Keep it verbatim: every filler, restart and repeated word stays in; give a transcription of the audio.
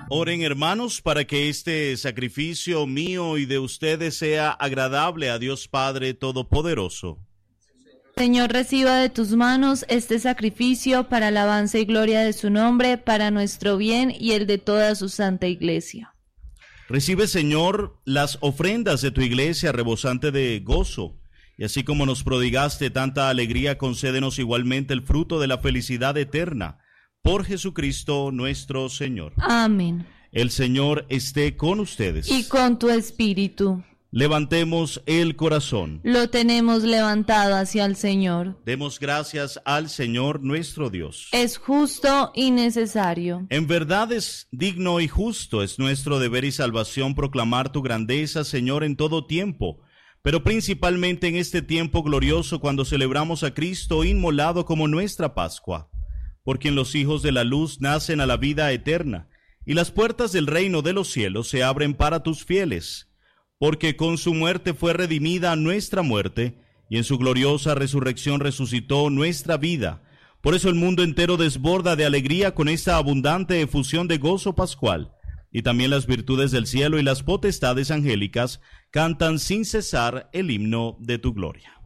Oren, hermanos, para que este sacrificio mío y de ustedes sea agradable a Dios Padre Todopoderoso. Señor, reciba de tus manos este sacrificio para alabanza y gloria de su nombre, para nuestro bien y el de toda su santa iglesia. Recibe, Señor, las ofrendas de tu iglesia rebosante de gozo, y así como nos prodigaste tanta alegría, concédenos igualmente el fruto de la felicidad eterna. Por Jesucristo nuestro Señor. Amén. El Señor esté con ustedes. Y con tu espíritu. Levantemos el corazón. Lo tenemos levantado hacia el Señor. Demos gracias al Señor nuestro Dios. Es justo y necesario. En verdad es digno y justo, es nuestro deber y salvación proclamar tu grandeza, Señor, en todo tiempo, pero principalmente en este tiempo glorioso cuando celebramos a Cristo inmolado como nuestra Pascua, por quien los hijos de la luz nacen a la vida eterna, y las puertas del reino de los cielos se abren para tus fieles, porque con su muerte fue redimida nuestra muerte, y en su gloriosa resurrección resucitó nuestra vida. Por eso el mundo entero desborda de alegría con esta abundante efusión de gozo pascual, y también las virtudes del cielo y las potestades angélicas cantan sin cesar el himno de tu gloria.